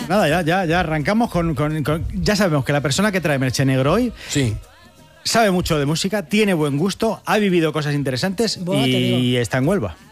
Nada, ya arrancamos ya sabemos que la persona que trae Merche Negro hoy Sí. sabe mucho de música, tiene buen gusto, ha vivido cosas interesantes Bueno, te y digo. está en Huelva.